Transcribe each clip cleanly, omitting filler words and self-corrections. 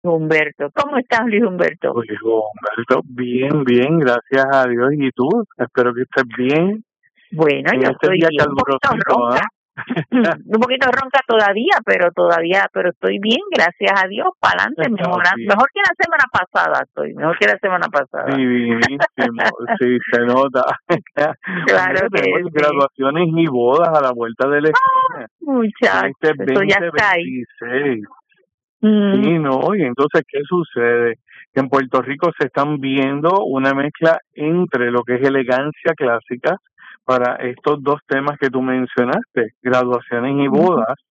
Humberto. ¿Cómo estás, Luis Humberto? Pues Humberto, bien, bien, gracias a Dios. ¿Y tú? Espero que estés bien Bueno, en yo este estoy día bien, un poquito calurosito, ronca, ¿ah? un poquito ronca todavía, pero estoy bien, gracias a Dios, para adelante, Está mejorando, bien, mejor que la semana pasada mejor que la semana pasada. divinísimo, sí, se nota. Pues Claro mira, tenemos que sí. graduaciones y bodas a la vuelta de la esquina en Muchachos, este eso ya está ahí. 2026. Mm, Sí, ¿no? Y entonces, ¿qué sucede? Que en Puerto Rico se están viendo una mezcla entre lo que es elegancia clásica para estos dos temas que tú mencionaste, graduaciones y ujú, bodas,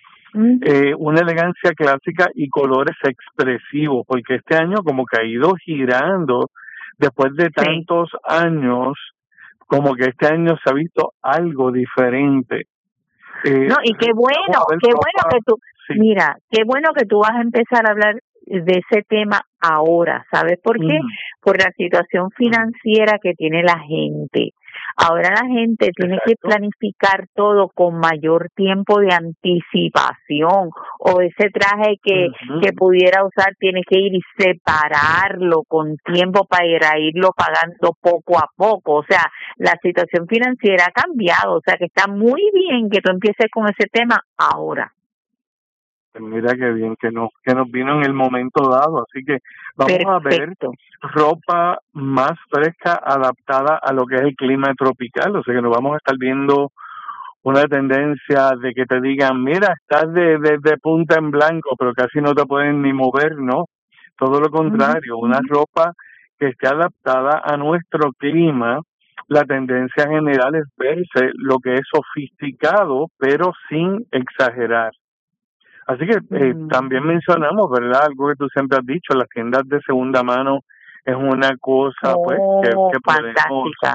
ujú. una elegancia clásica y colores expresivos, porque este año como que ha ido girando después de Sí. tantos años, como que este año se ha visto algo diferente. No, y Vamos a ver qué bueno ropa, que tú, sí. mira, qué bueno que tú vas a empezar a hablar de ese tema ahora. ¿Sabes por qué? Ujú, Por la situación ujú, financiera que tiene la gente. Ahora la gente tiene que exacto. planificar todo con mayor tiempo de anticipación, o ese traje Ujú. que pudiera usar tiene que ir y separarlo con tiempo para irlo pagando poco a poco. O sea, la situación financiera ha cambiado, o sea que está muy bien que tú empieces con ese tema ahora. Pues mira qué bien que nos vino en el momento dado, así que vamos a ver Perfecto. ropa más fresca adaptada a lo que es el clima tropical, o sea que nos vamos a estar viendo una tendencia de que te digan, mira, estás de punta en blanco, pero casi no te pueden ni mover, ¿no? Todo lo Ujú, contrario, una ujú. ropa que esté adaptada a nuestro clima. La tendencia general es verse lo que es sofisticado, pero sin exagerar. Así que también Mm. mencionamos, ¿verdad? Algo que tú siempre has dicho, las tiendas de segunda mano es una cosa, pues, Oh, que podemos fantástica.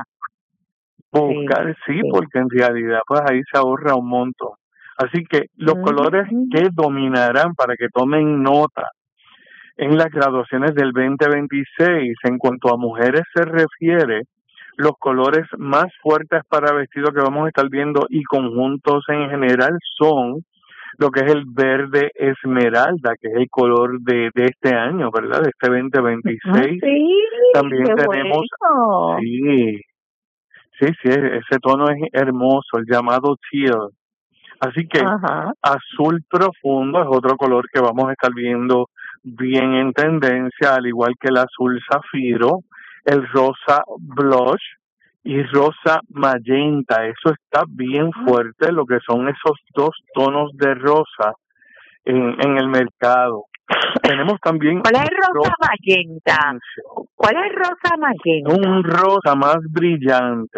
Sí, buscar, sí, sí. porque en realidad, pues ahí se ahorra un montón. Así que los Ujú, colores ujú. que dominarán, para que tomen nota, en las graduaciones del 2026, en cuanto a mujeres se refiere, los colores más fuertes para vestido que vamos a estar viendo y conjuntos en general son lo que es el verde esmeralda, que es el color de este año, ¿verdad? De este Ah, 2026. sí, También qué tenemos, bueno. sí, sí, sí, ese tono es hermoso, el llamado teal. Así que Ajá. azul profundo es otro color que vamos a estar viendo bien en tendencia, al igual que el azul zafiro, el rosa blush y rosa magenta. Eso está bien fuerte, lo que son esos dos tonos de rosa en el mercado. Tenemos también ¿Cuál es el rosa rosa magenta? intenso, ¿Cuál es el rosa un magenta? rosa más brillante,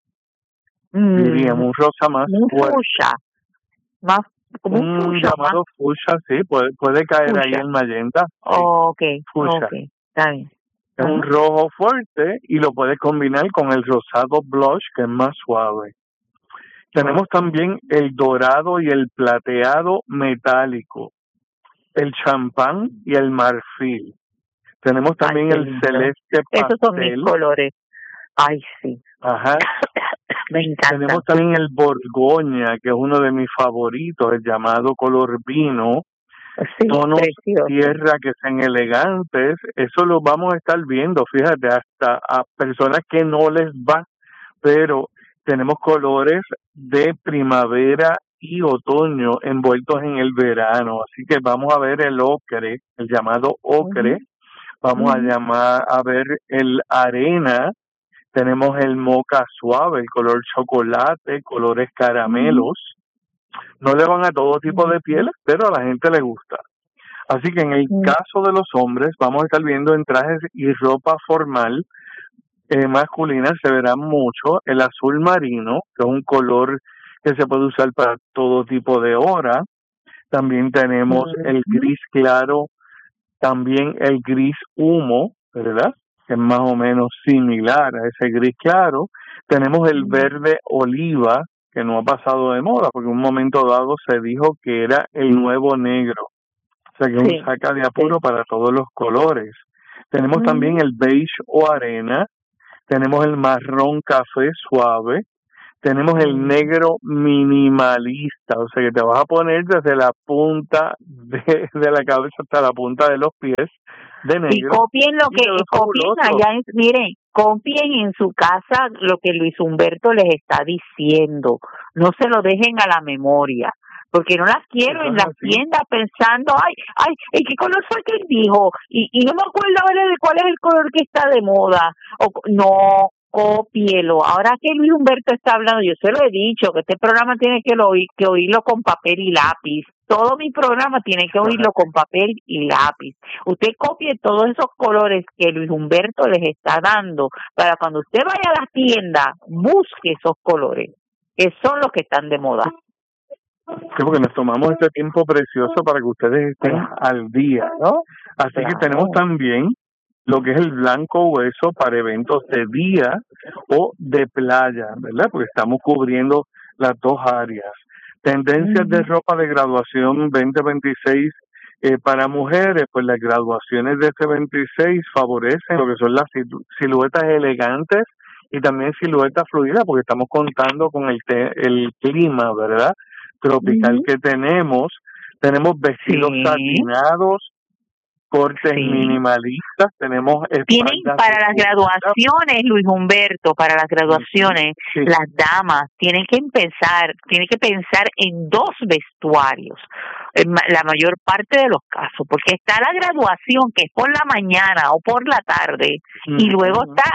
Mm, diríamos, un rosa más un fuerte. fuchsia, más como un Un fuchsia, más llamado fuchsia, sí, puede caer ahí fuchsia. el magenta, sí, Okay, fuchsia. okay, está bien. Es un Ajá. rojo fuerte y lo puedes combinar con el rosado blush, que es más suave. Tenemos Okay. también el dorado y el plateado metálico, el champán y el marfil. Tenemos Ay, también qué el lindo. celeste Esos son mis pastel, colores. Ay, sí. ajá. Me Tenemos encantan. también el borgoña, que es uno de mis favoritos, el llamado color vino, Sí, tonos precioso. tierra que sean elegantes. Eso lo vamos a estar viendo, fíjate, hasta a personas que no les va, pero tenemos colores de primavera y otoño envueltos en el verano, así que vamos a ver el ocre, el llamado ocre, Ujú, vamos a ujú, llamar a ver el arena, tenemos el moca suave, el color chocolate, colores ujú, caramelos. No le van a todo tipo de ujú, pieles, pero a la gente le gusta. Así que en el ujú. caso de los hombres, vamos a estar viendo en trajes y ropa formal masculina, se verá mucho el azul marino, que es un color que se puede usar para todo tipo de hora. También tenemos el Ujú, gris claro, también el gris humo, ¿verdad? Que es más o menos similar a ese gris claro. Tenemos el ujú. verde oliva, que no ha pasado de moda, porque en un momento dado se dijo que era el nuevo negro. O sea que es un Sí, saca de sí. apuro para todos los colores. Tenemos también Ujú, el beige o arena, tenemos el marrón café suave, Tenemos el negro minimalista, o sea que te vas a poner desde la punta de la cabeza hasta la punta de los pies de negro. Y copien lo que copien allá, miren, copien en su casa lo que Luis Humberto les está diciendo. No se lo dejen a la memoria, porque no las quiero en las tiendas pensando, ay, ¿qué color fue que él dijo? Y no me acuerdo ahora de cuál es el color que está de moda. No, cópielo. Ahora que Luis Humberto está hablando, yo se lo he dicho, que este programa tiene que oírlo con papel y lápiz. Todo mi programa tiene que oírlo con papel y lápiz. Usted copie todos esos colores que Luis Humberto les está dando, para cuando usted vaya a la tienda, busque esos colores, que son los que están de moda. Sí, porque nos tomamos este tiempo precioso para que ustedes estén al día, ¿no? Así que tenemos también lo que es el blanco hueso para eventos de día o de playa, ¿verdad? Porque estamos cubriendo las dos áreas. Tendencias de ropa de graduación 2026 para mujeres, pues las graduaciones de este 26 favorecen lo que son las siluetas elegantes y también siluetas fluidas, porque estamos contando con el clima, ¿verdad?, tropical que tenemos. Tenemos vestidos satinados, cortes minimalistas, tenemos tienen para las graduaciones, Luis Humberto, para las graduaciones, las damas tienen que pensar en dos vestuarios, la mayor parte de los casos, porque está la graduación que es por la mañana o por la tarde, y luego está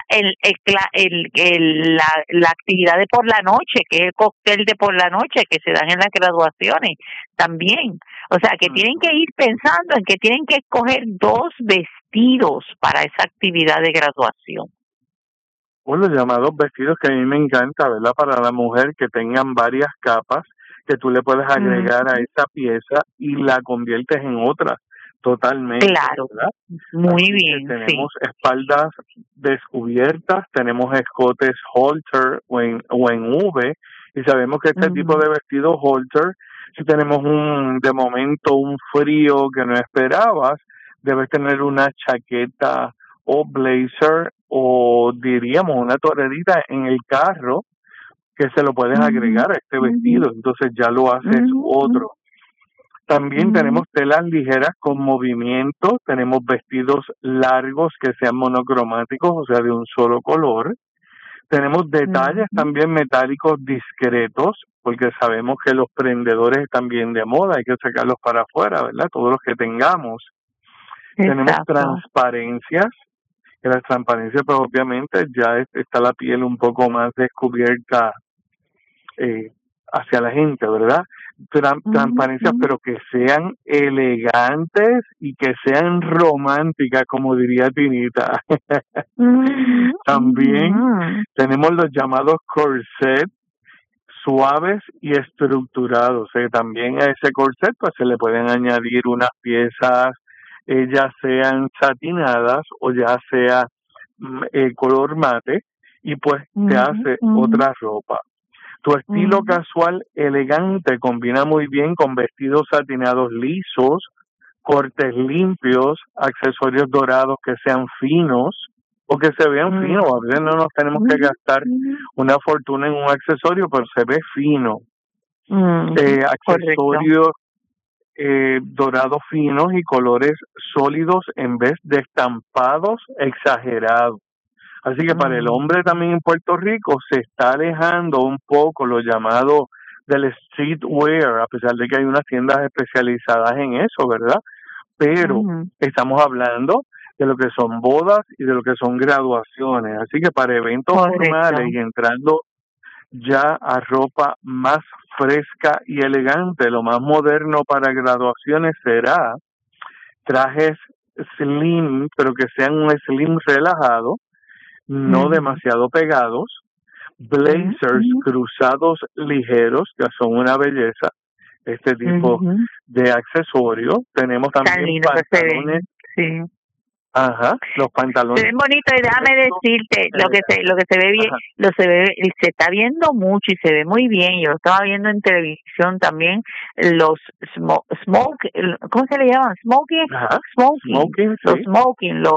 la actividad de por la noche, que es el cóctel de por la noche que se dan en las graduaciones también. O sea, que tienen que ir pensando en que tienen que escoger dos vestidos para esa actividad de graduación. Los llamados vestidos que a mí me encanta, ¿verdad? Para la mujer, que tengan varias capas que tú le puedes agregar a esa pieza y la conviertes en otra totalmente. Claro, ¿verdad? muy Así bien. Tenemos espaldas descubiertas, tenemos escotes halter o en V, y sabemos que este tipo de vestido halter, si tenemos de momento un frío que no esperabas, debes tener una chaqueta o blazer o diríamos una torerita en el carro que se lo puedes agregar a este vestido, entonces ya lo haces otro. También tenemos telas ligeras con movimiento, tenemos vestidos largos que sean monocromáticos, o sea, de un solo color. Tenemos detalles también metálicos discretos, porque sabemos que los prendedores están bien de moda, hay que sacarlos para afuera, ¿verdad? Todos los que tengamos. Tenemos transparencias, que las transparencias, pues obviamente ya está la piel un poco más descubierta hacia la gente, ¿verdad? Transparencias, pero que sean elegantes y que sean románticas, como diría Tinita. También tenemos los llamados corset, suaves y estructurados. También a ese corset pues se le pueden añadir unas piezas, ya sean satinadas o ya sea color mate, y pues te hace otra ropa. Tu estilo casual elegante combina muy bien con vestidos satinados lisos, cortes limpios, accesorios dorados que sean finos o que se vean finos. A veces no nos tenemos que gastar una fortuna en un accesorio, pero se ve fino. Accesorios dorados finos y colores sólidos en vez de estampados exagerados. Así que para el hombre también en Puerto Rico se está alejando un poco lo llamado del streetwear, a pesar de que hay unas tiendas especializadas en eso, ¿verdad? Pero estamos hablando de lo que son bodas y de lo que son graduaciones. Así que para eventos formales y entrando ya a ropa más fresca y elegante, lo más moderno para graduaciones será trajes slim, pero que sean un slim relajado, no demasiado pegados, blazers cruzados ligeros, que son una belleza, este tipo de accesorio. Tenemos también pantalones. Los pantalones. Se ven bonitos, y déjame decirte lo que se ve bien, se está viendo mucho y se ve muy bien. Yo lo estaba viendo en televisión también, los ¿cómo se le llaman? Smoking,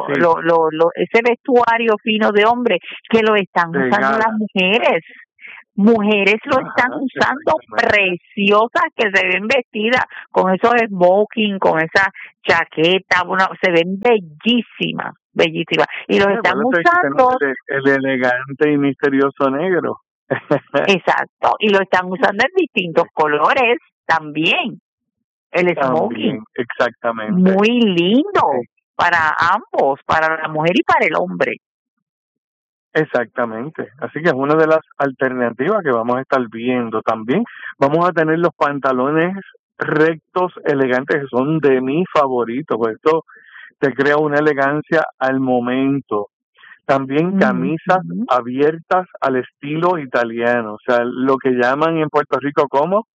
ese vestuario fino de hombre que lo están usando las mujeres Mujeres lo están Ajá, usando exactamente. preciosas, que se ven vestidas con esos smoking, con esa chaqueta, se ven bellísimas, bellísimas. Y los están Acuérdate que tenemos usando, el elegante y misterioso negro. exacto, y lo están usando en distintos colores también. El smoking, También, exactamente. muy lindo Sí, para ambos, para la mujer y para el hombre. exactamente. Así que es una de las alternativas que vamos a estar viendo también. Vamos a tener los pantalones rectos, elegantes, que son de mis favoritos, pues esto te crea una elegancia al momento. También camisas Ujú. abiertas al estilo italiano, o sea, lo que llaman en Puerto Rico como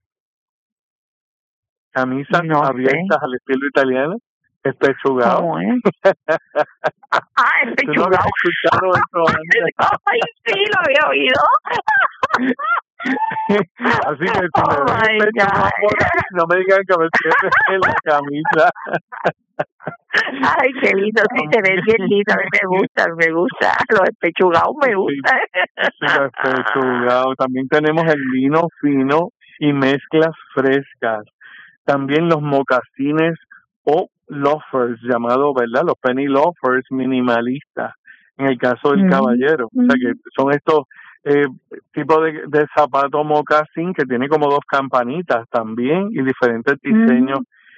camisas No sé abiertas al estilo italiano, espechugado. cómo es. El ¿Tú no habías pechugado. escuchado eso antes? Ay, sí, lo había oído. Así que si me Oh ves my espechugado por God. ahí, no me digan que me sientes en la camisa. Ay, qué lindo, sí, se ve bien También, lindo, a mí me gusta, los espechugados me sí, gustan. sí, lo espechugado. También tenemos el lino fino y mezclas frescas. También los mocasines o loafers, llamado, ¿verdad? Los penny loafers minimalistas, en el caso del caballero. O sea que son estos eh, tipos de zapato mocasín que tiene como dos campanitas también y diferentes diseños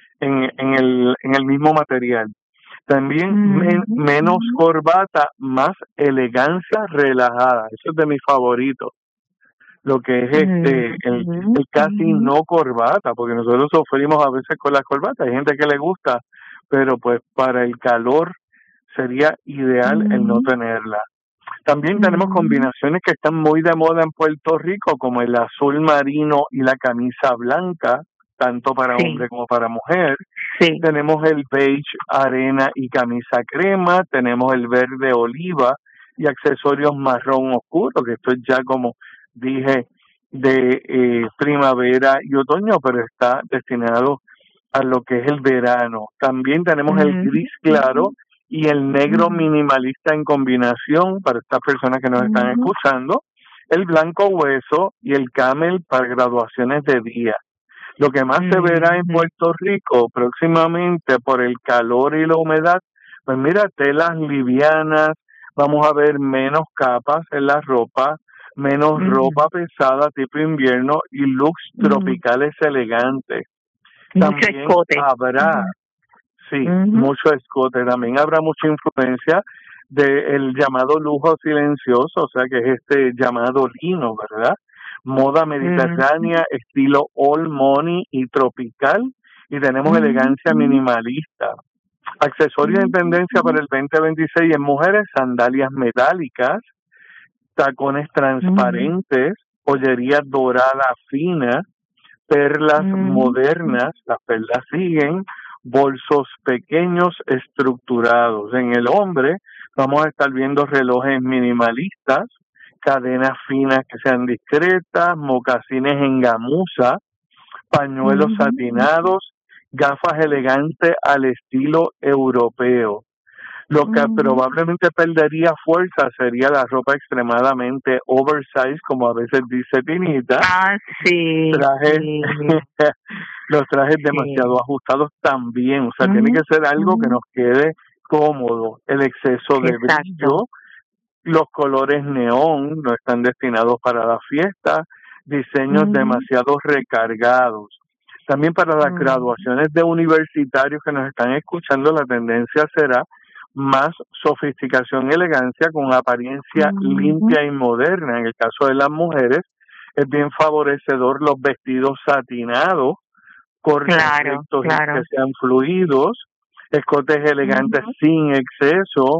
en el mismo material. También menos corbata, más elegancia relajada. Eso es de mis favoritos. Lo que es el casi no corbata, porque nosotros sufrimos a veces con las corbatas. Hay gente que le gusta, pero pues para el calor sería ideal el no tenerla. También tenemos combinaciones que están muy de moda en Puerto Rico, como el azul marino y la camisa blanca, tanto para Sí, hombre como para mujer. sí. Tenemos el beige arena y camisa crema, tenemos el verde oliva y accesorios marrón oscuro, que esto es ya como dije de primavera y otoño, pero está destinado a lo que es el verano. También tenemos el gris claro y el negro minimalista en combinación para estas personas que nos están escuchando, el blanco hueso y el camel para graduaciones de día. Lo que más se verá en Puerto Rico próximamente por el calor y la humedad, pues mira, telas livianas, vamos a ver menos capas en la ropa, menos ropa pesada tipo invierno y looks tropicales elegantes. Mucho También escote. habrá, sí, Ujú, mucho escote, también habrá mucha influencia del llamado lujo silencioso, o sea que es este llamado lino, ¿verdad? Moda ujú, mediterránea, estilo all money y tropical, y tenemos ujú, elegancia minimalista. Accesorios en tendencia para el 2026 en mujeres, sandalias metálicas, tacones transparentes, joyería dorada fina, perlas modernas, las perlas siguen, bolsos pequeños estructurados. En el hombre vamos a estar viendo relojes minimalistas, cadenas finas que sean discretas, mocasines en gamuza, pañuelos satinados, gafas elegantes al estilo europeo. Lo que probablemente perdería fuerza sería la ropa extremadamente oversize, como a veces dice Tinita, sí, trajes, sí, los trajes demasiado sí. ajustados también, o sea, tiene Ujú, que ser algo que ujú, nos quede cómodo. El exceso de exacto. brillo, los colores neón no están destinados para la fiesta, diseños Ujú, demasiado recargados. También para las ujú, graduaciones de universitarios que nos están escuchando, la tendencia será más sofisticación y elegancia con apariencia ujú. limpia y moderna. En el caso de las mujeres, es bien favorecedor los vestidos satinados, cortes Claro, rectos y que claro. sean fluidos, escotes elegantes Ujú, sin exceso,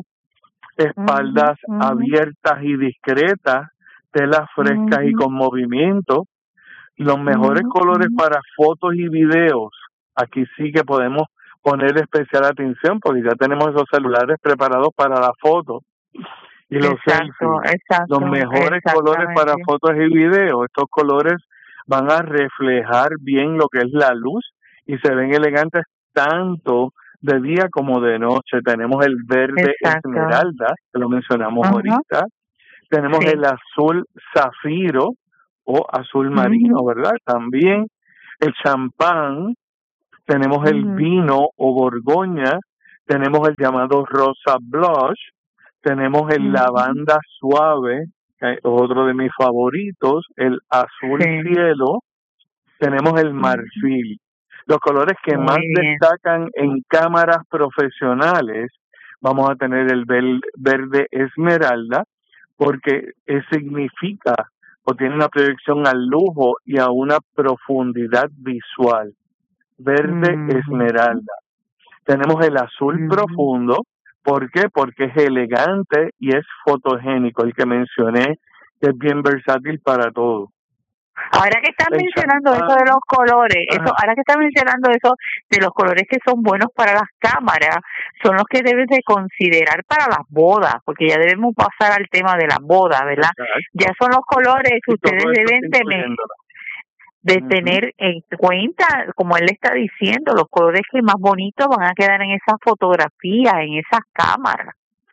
ujú, espaldas ujú, abiertas y discretas, telas frescas y ujú, con movimiento. Los mejores ujú, colores ujú. para fotos y videos. Aquí sí que podemos poner especial atención porque ya tenemos esos celulares preparados para la foto y los Exacto, selfies. Los exacto, mejores colores para exactamente. fotos y videos. Estos colores van a reflejar bien lo que es la luz y se ven elegantes tanto de día como de noche. Tenemos el verde Exacto. esmeralda, que lo mencionamos Ajá. ahorita, Tenemos Sí. el azul zafiro o azul marino, ¿verdad? También el champán, tenemos el vino o borgoña, tenemos el llamado rosa blush, tenemos el lavanda suave, que es otro de mis favoritos, el azul Sí. cielo, tenemos el marfil. Los colores que Muy más bien. destacan en cámaras profesionales, vamos a tener el verde esmeralda, porque significa o tiene una proyección al lujo y a una profundidad visual. Verde esmeralda. Tenemos el azul profundo. ¿Por qué? Porque es elegante y es fotogénico, el que mencioné, que es bien versátil para todo. Ahora que estás El mencionando champán, eso de los colores, ajá, ahora que estás mencionando eso de los colores que son buenos para las cámaras, son los que debes de considerar para las bodas, porque ya debemos pasar al tema de las bodas, ¿verdad? exacto. Ya son los colores que Y todo ustedes eso deben está incluyéndolo. de tener en cuenta, como él le está diciendo, los colores que más bonitos van a quedar en esas fotografías, en esas cámaras.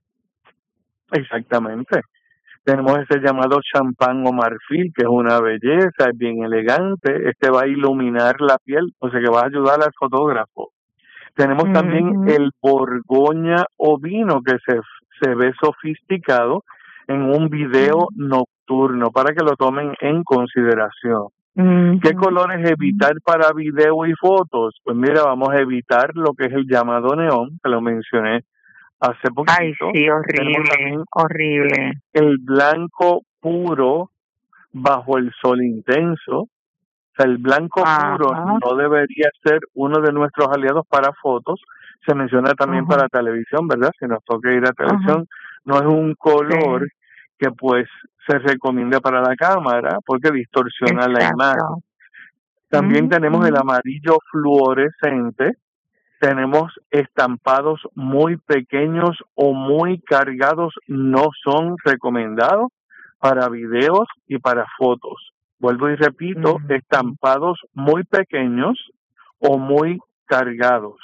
Exactamente. Tenemos ese llamado champán o marfil, que es una belleza, es bien elegante. Este va a iluminar la piel, o sea que va a ayudar al fotógrafo. Tenemos también el borgoña o vino, que se ve sofisticado en un video nocturno, para que lo tomen en consideración. ¿Qué colores evitar para video y fotos? Pues mira, vamos a evitar lo que es el llamado neón, que lo mencioné hace poquito. Ay, sí, Tenemos horrible, también horrible. el blanco puro bajo el sol intenso. O sea, el blanco puro Ajá. no debería ser uno de nuestros aliados para fotos. Se menciona también para televisión, ¿verdad? Si nos toca ir a televisión, no es un color que pues se recomienda para la cámara porque distorsiona la imagen. Exacto. También tenemos el amarillo fluorescente. Tenemos estampados muy pequeños o muy cargados, no son recomendados para videos y para fotos. Vuelvo y repito, estampados muy pequeños o muy cargados.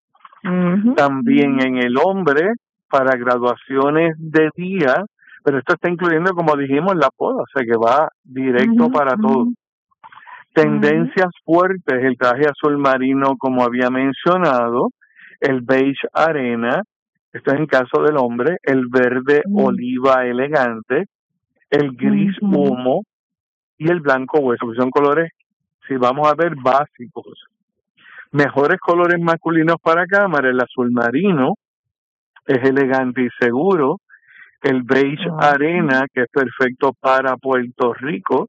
También en el hombre, para graduaciones de día, pero esto está incluyendo, como dijimos, la boda, o sea que va directo para todo. Tendencias fuertes, el traje azul marino, como había mencionado, el beige arena, esto es en caso del hombre, el verde oliva elegante, el gris humo y el blanco hueso, que son colores, si vamos a ver, básicos. Mejores colores masculinos para cámara, el azul marino, es elegante y seguro, el beige arena, que es perfecto para Puerto Rico,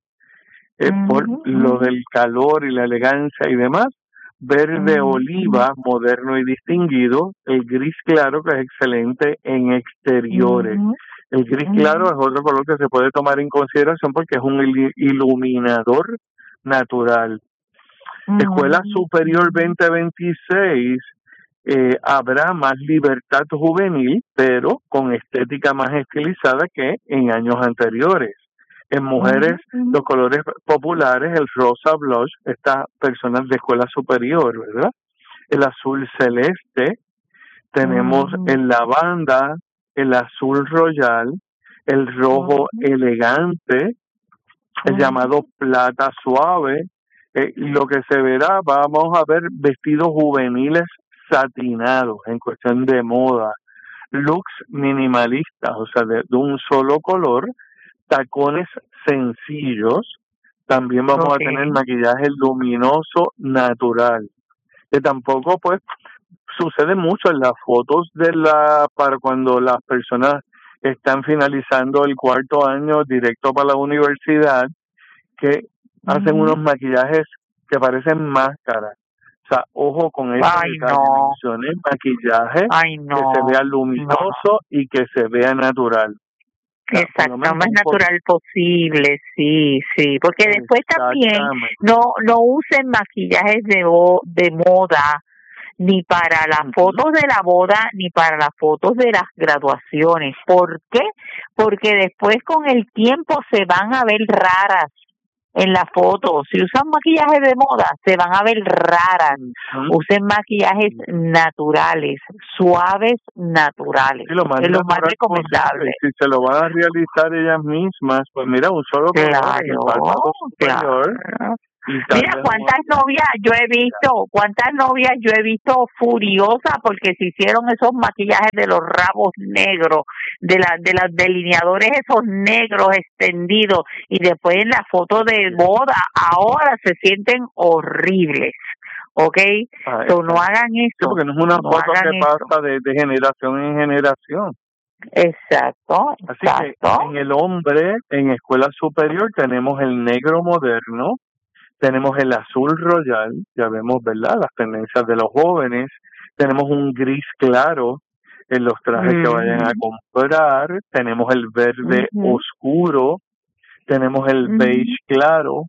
por lo del calor y la elegancia y demás, verde oliva, moderno y distinguido, el gris claro, que es excelente en exteriores. El gris claro es otro color que se puede tomar en consideración porque es un iluminador natural. Escuela Superior 2026, habrá más libertad juvenil, pero con estética más estilizada que en años anteriores. En mujeres, los colores populares, el rosa blush, estas personas de escuela superior, ¿verdad? El azul celeste, tenemos el lavanda, el azul royal, el rojo elegante, el llamado plata suave. Lo que se verá, vamos a ver vestidos juveniles satinados en cuestión de moda, looks minimalistas, o sea, de un solo color, tacones sencillos, también vamos a tener maquillaje luminoso natural, que tampoco pues sucede mucho en las fotos para cuando las personas están finalizando el cuarto año directo para la universidad, que hacen unos maquillajes que parecen máscaras. O sea, ojo con ese detalle. Mencioné maquillaje que se vea luminoso y que se vea natural. Exacto, lo más natural posible, sí, porque después también no usen maquillajes de moda ni para las fotos de la boda ni para las fotos de las graduaciones. ¿Por qué? Porque después con el tiempo se van a ver raras en la foto. Si usan maquillaje de moda, se van a ver raras. Usen maquillajes naturales, suaves, naturales. Sí, lo más Es lo más natural recomendable. posible. Si se lo van a realizar ellas mismas, pues mira, un solo color en el párpado superior. Claro. Mira cuántas novias yo he visto furiosas porque se hicieron esos maquillajes de los rabos negros, de los delineadores esos negros extendidos, y después en la foto de boda ahora se sienten horribles. ¿Ok? So, no hagan eso. Sí, porque no es una foto que pasa de generación en generación. Exacto. Así que en el hombre, en escuela superior, tenemos el negro moderno, tenemos el azul royal, ya vemos, ¿verdad?, las tendencias de los jóvenes. Tenemos un gris claro en los trajes que vayan a comprar. Tenemos el verde oscuro. Tenemos el beige claro,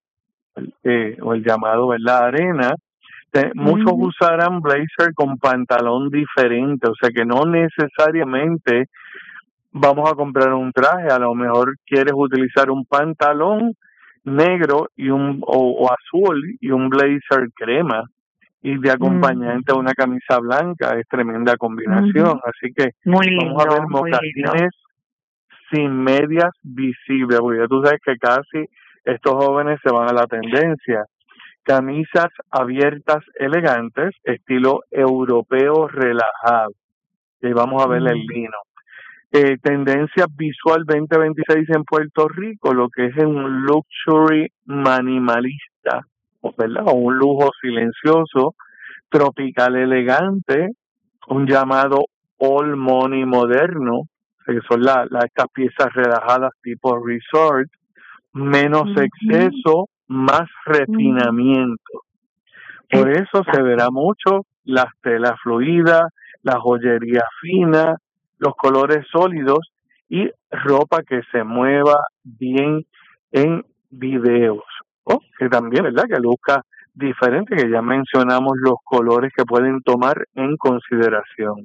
o el llamado, ¿verdad?, arena. Muchos usarán blazer con pantalón diferente, o sea que no necesariamente vamos a comprar un traje. A lo mejor quieres utilizar un pantalón negro y o azul y un blazer crema, y de acompañante una camisa blanca. Es tremenda combinación. Así que vamos a ver mocasines sin medias visibles, porque ya tú sabes que casi estos jóvenes se van a la tendencia. Camisas abiertas elegantes, estilo europeo relajado. Y vamos a ver el lino. Tendencia visual 2026 en Puerto Rico, lo que es un luxury minimalista, ¿verdad? O un lujo silencioso, tropical elegante, un llamado all money moderno, que son estas piezas relajadas tipo resort, menos exceso, más refinamiento. Por eso se verá mucho las telas fluidas, la joyería fina, los colores sólidos y ropa que se mueva bien en videos. Que también, ¿verdad?, que luzca diferente, que ya mencionamos los colores que pueden tomar en consideración.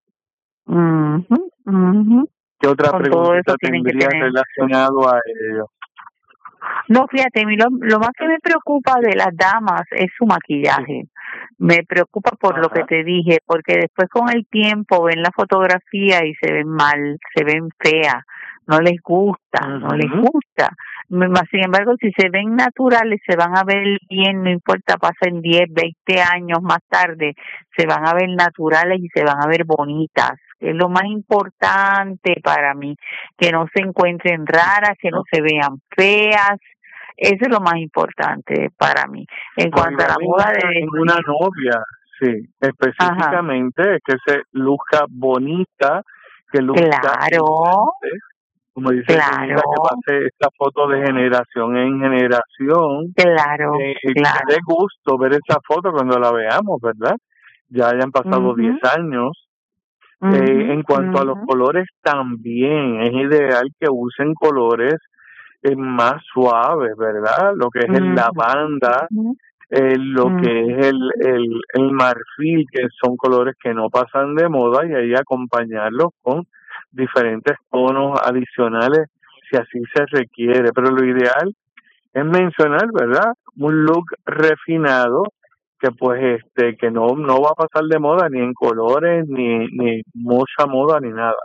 ¿Qué otra pregunta tendría relacionado a ello? No, fíjate, lo más que me preocupa de las damas es su maquillaje. Me preocupa por lo que te dije, porque después con el tiempo ven la fotografía y se ven mal, se ven feas, no les gusta, no les gusta. Sin embargo, si se ven naturales, se van a ver bien, no importa, pasen 10, 20 años más tarde, se van a ver naturales y se van a ver bonitas. Es lo más importante para mí, que no se encuentren raras, que no se vean feas. Eso es lo más importante para mí. En cuanto a la moda de una novia, sí, específicamente, es que se luzca bonita, que luzca elegante, como dice que pase esta foto de generación en generación. Que dé gusto ver esa foto cuando la veamos, ¿verdad? Ya hayan pasado 10 años. En cuanto a los colores, también es ideal que usen colores más suaves, ¿verdad? Lo que es el lavanda, lo que es el marfil, que son colores que no pasan de moda, y ahí acompañarlos con diferentes tonos adicionales si así se requiere. Pero lo ideal es mencionar, ¿verdad?, un look refinado, que pues que no va a pasar de moda ni en colores, ni mucha moda, ni nada.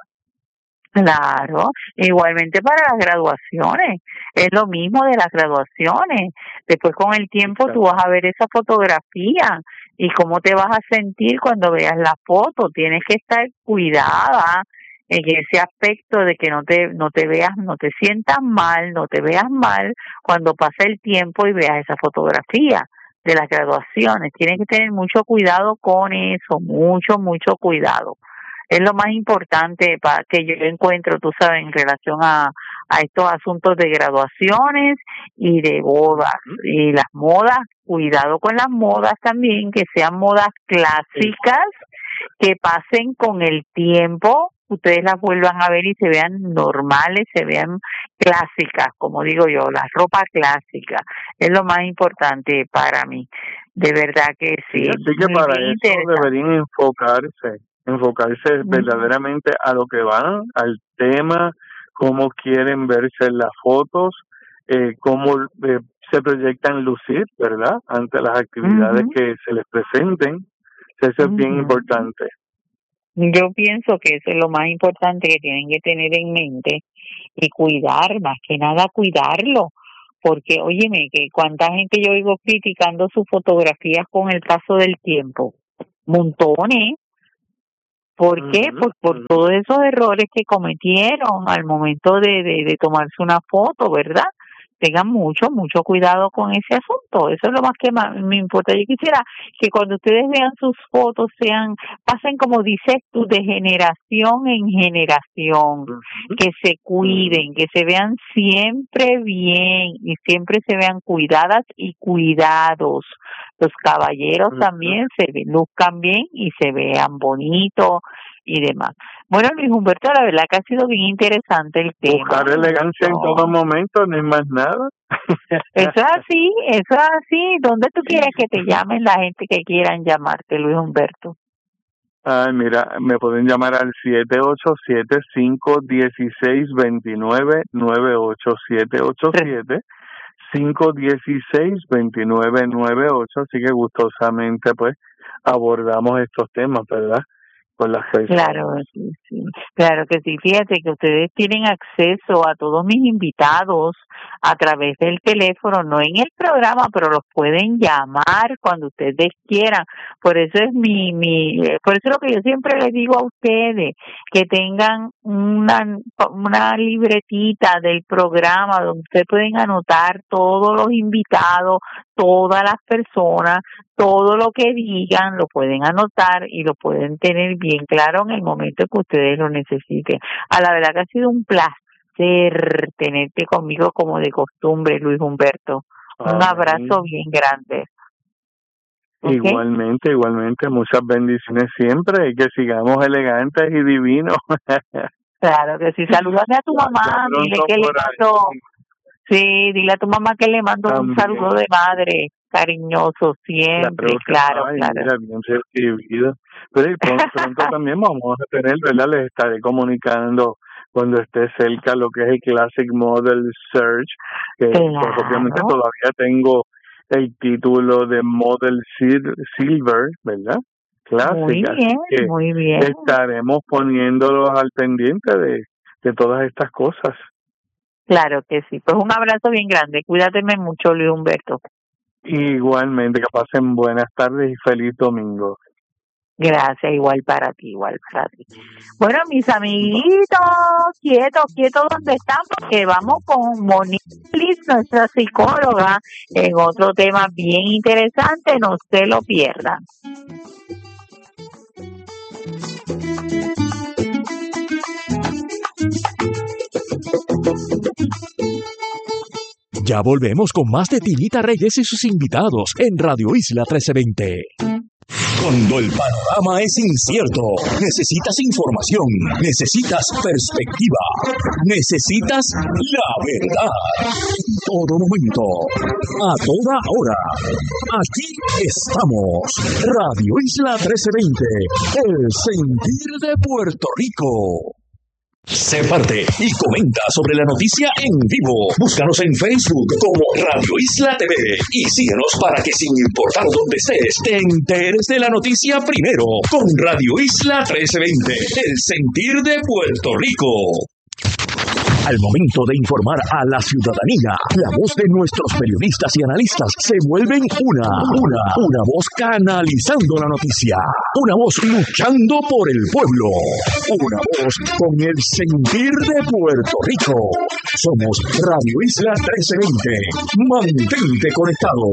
Claro, igualmente para las graduaciones, es lo mismo de las graduaciones. Después con el tiempo tú vas a ver esa fotografía y cómo te vas a sentir cuando veas la foto. Tienes que estar cuidada en ese aspecto de que no te veas, no te sientas mal, no te veas mal cuando pase el tiempo y veas esa fotografía de las graduaciones. Tienes que tener mucho cuidado con eso, mucho cuidado. Es lo más importante para que yo encuentro, tú sabes, en relación a estos asuntos de graduaciones y de bodas. Y las modas, cuidado con las modas también, que sean modas clásicas, que pasen con el tiempo, ustedes las vuelvan a ver y se vean normales, se vean clásicas, como digo yo, la ropa clásica. Es lo más importante para mí. De verdad que sí. Así que para eso deberían enfocarse verdaderamente a lo que van, al tema, cómo quieren verse en las fotos, cómo se proyectan lucir, ¿verdad? Ante las actividades que se les presenten. Eso es bien importante. Yo pienso que eso es lo más importante que tienen que tener en mente y cuidar, más que nada cuidarlo, porque óyeme, que cuánta gente yo oigo criticando sus fotografías con el paso del tiempo, montones. ¿Por qué? Pues por todos esos errores que cometieron al momento de tomarse una foto, ¿verdad? Tengan mucho cuidado con ese asunto. Eso es lo más que me importa. Yo quisiera que cuando ustedes vean sus fotos pasen, como dices tú, de generación en generación, que se cuiden, que se vean siempre bien y siempre se vean cuidadas y cuidados. Los caballeros también luzcan bien y se vean bonitos y demás. Bueno, Luis Humberto, la verdad que ha sido bien interesante el tema. Buscar elegancia en todo momento, no es más nada. Eso es así. ¿Dónde tú quieres que te llamen la gente que quieran llamarte, Luis Humberto? Ay, mira, me pueden llamar al 787-516-2998, 787-516-2998, así que gustosamente pues abordamos estos temas, ¿verdad? Con las personas. Claro que sí. Fíjate que ustedes tienen acceso a todos mis invitados a través del teléfono, no en el programa, pero los pueden llamar cuando ustedes quieran. Por eso es por eso es lo que yo siempre les digo a ustedes, que tengan una libretita del programa donde ustedes pueden anotar todos los invitados, todas las personas, todo lo que digan, lo pueden anotar y lo pueden tener bien claro en el momento que ustedes lo necesiten. A la verdad que ha sido un placer tenerte conmigo como de costumbre, Luis Humberto. Un abrazo bien grande. ¿Okay? Igualmente, muchas bendiciones siempre y que sigamos elegantes y divinos. Claro que sí. Salúdame a tu mamá, dile que le mando... Sí, dile a tu mamá que le mando un saludo de madre, cariñoso siempre, claro. Mira, bien recibido. Pero pronto también vamos a tener, ¿verdad? Les estaré comunicando cuando esté cerca lo que es el Classic Model Search, que pues, obviamente todavía tengo el título de Model Silver, ¿verdad? Clásica. Muy bien. Estaremos poniéndolos al pendiente de todas estas cosas. Claro que sí. Pues un abrazo bien grande. Cuídateme mucho, Luis Humberto. Igualmente, que pasen buenas tardes y feliz domingo. Gracias, igual para ti. Bueno, mis amiguitos, quietos donde están, porque vamos con Monique Liz, nuestra psicóloga, en otro tema bien interesante. No se lo pierdan. Ya volvemos con más de Tinita Reyes y sus invitados en Radio Isla 1320. Cuando el panorama es incierto, necesitas información, necesitas perspectiva, necesitas la verdad. En todo momento, a toda hora. Aquí estamos. Radio Isla 1320, el sentir de Puerto Rico. Sé parte y comenta sobre la noticia en vivo. Búscanos en Facebook como Radio Isla TV y síguenos para que sin importar dónde estés, te enteres de la noticia primero con Radio Isla 1320, el sentir de Puerto Rico. Al momento de informar a la ciudadanía, la voz de nuestros periodistas y analistas se vuelven una voz canalizando la noticia, una voz luchando por el pueblo, una voz con el sentir de Puerto Rico. Somos Radio Isla 1320. Mantente conectado.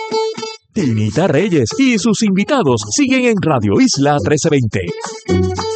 Tinita Reyes y sus invitados siguen en Radio Isla 1320.